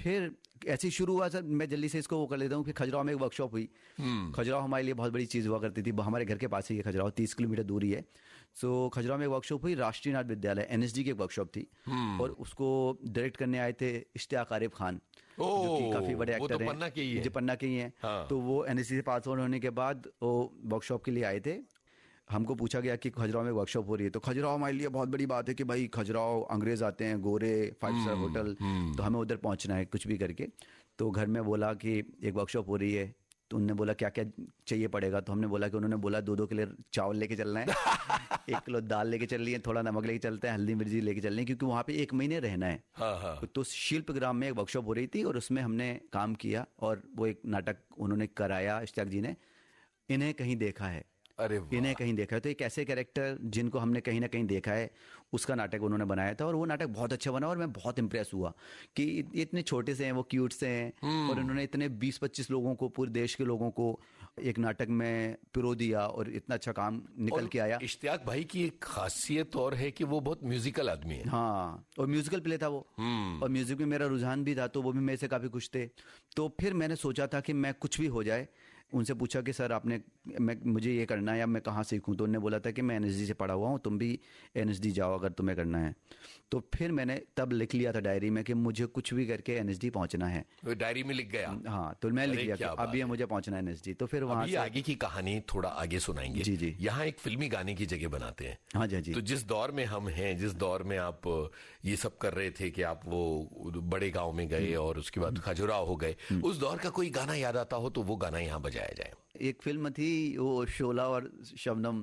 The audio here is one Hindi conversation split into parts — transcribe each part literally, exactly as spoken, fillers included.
फिर ऐसे ही शुरू हुआ सर, मैं जल्दी से इसको वो कर लेता हूँ। फिर खजुराहो में एक वर्कशॉप हुई। खजुराहो हमारे लिए बहुत बड़ी चीज़ हुआ करती थी, हमारे घर के पास ही है खजुराहो, तीस किलोमीटर दूरी है। सो खजुराहो में एक वर्कशॉप हुई, राष्ट्रीय नाट्य विद्यालय एनएसडी की एक वर्कशॉप थी, और उसको डायरेक्ट करने आए थे इश्तियाक आरिफ खान, जो कि काफी बड़े एक्टर हैं, पन्ना के ही है, पन्ना के ही हैं। हाँ। तो वो एनएसडी से पास आउट होने के बाद वो वर्कशॉप के लिए आए थे। हमको पूछा गया कि खजुराहो में वर्कशॉप हो रही है, तो खजुराहो हमारे लिए बहुत बड़ी बात है कि भाई खजुराहो अंग्रेज आते हैं, गोरे, फाइव स्टार होटल, तो हमें उधर पहुंचना है कुछ भी करके। तो घर में बोला कि एक वर्कशॉप हो रही है, तो उन्होंने बोला क्या क्या चाहिए पड़ेगा, तो हमने बोला कि उन्होंने बोला दो दो किलो चावल लेके चलना है, एक किलो दाल लेके चल रही है, थोड़ा नमक लेके चलते हैं, हल्दी मिर्ची लेके चलनी है, क्योंकि वहाँ पे एक महीने रहना है। हाँ हाँ। तो शिल्पग्राम में एक वर्कशॉप हो रही थी और उसमें हमने काम किया, और वो एक नाटक उन्होंने कराया इश्तियाक जी ने, इन्हें कहीं देखा है। अरे इन्हें कहीं देखा है, तो एक ऐसे कैरेक्टर जिनको हमने कहीं ना कहीं देखा है, उसका नाटक उन्होंने बनाया था, और वो नाटक बहुत अच्छा बना, और मैं बहुत इंप्रेस हुआ कि इतने छोटे से हैं, वो क्यूट से हैं, और उन्होंने इतने बीस पच्चीस लोगों को, पूरे देश के लोगों को एक नाटक में पिरो दिया, और इतना अच्छा काम निकल के आया। इश्तियाक भाई की एक खासियत और है कि वो बहुत म्यूजिकल आदमी है। हाँ, और म्यूजिकल प्ले था वो, और म्यूजिक में मेरा रुझान भी था, तो वो भी मेरे से काफी खुश थे। तो फिर मैंने सोचा था कि मैं कुछ भी हो जाए, उनसे पूछा कि सर आपने मैं मुझे ये करना है, या मैं कहाँ सीखूं, तो उन्होंने बोला था कि मैं एनएसडी से पढ़ा हुआ हूँ, तुम भी एनएसडी जाओ अगर तुम्हें करना है। तो फिर मैंने तब लिख लिया था डायरी में कि मुझे कुछ भी करके एनएसडी पहुंचना है। डायरी में लिख गया? हाँ, तो मैं लिख लिया कि अब ये मुझे पहुंचना है एनएसडी। तो फिर वहां से आगे की कहानी थोड़ा आगे सुनाएंगे। जी जी। यहाँ एक फिल्मी गाने की जगह बनाते हैं। हाँ जी जी। तो जिस दौर में हम हैं, जिस दौर में आप ये सब कर रहे थे कि आप वो बड़े गाँव में गए और उसके बाद खजुराहो हो गए, उस दौर का कोई गाना याद आता हो तो वो गाना यहाँ बजाया जाए। एक फिल्म थी वो शोला और शबनम,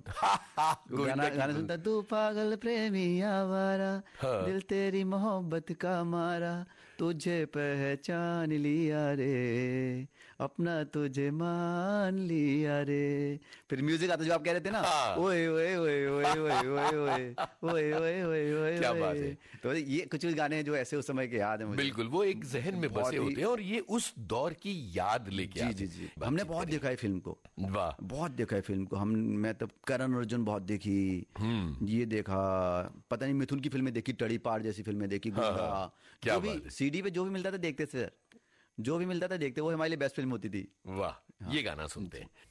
गाना गाना सुनता, तू पागल प्रेमी आवारा, हाँ। दिल तेरी मोहब्बत का मारा, तुझे पहचान लिया रे, अपना तुझे मान लिया रे। फिर म्यूजिक आता जो आप कह रहे थे ना, ओए ओए ओए ओए ओए ओए ओए ओए ओए ओए ओए, क्या बात है। तो ये कुछ गाने हैं जो ऐसे उस समय के याद है मुझे। बिल्कुल, वो एक जहन में बसे होते हैं, और ये उस दौर की याद लेके आते हैं। जी जी जी, हमने बहुत देखा है फिल्म को, वाह, बहुत देखा है फिल्म को। हम मैं तब करण अर्जुन बहुत देखी, ये देखा, पता नहीं मिथुन की फिल्में देखी, टड़ी पार जैसी फिल्में देखी, हाँ, जो भी सीडी पे जो भी मिलता था देखते थे सर, जो भी मिलता था देखते, वो हमारे लिए बेस्ट फिल्म होती थी। वाह, हाँ। ये गाना सुनते हैं।